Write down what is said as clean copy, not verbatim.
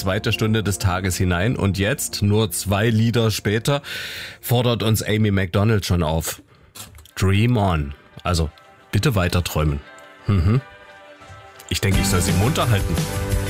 zweite Stunde des Tages hinein und jetzt, nur 2 Lieder später, fordert uns Amy Macdonald schon auf. Dream on. Also, bitte weiter träumen. Ich denke, ich soll sie munter halten.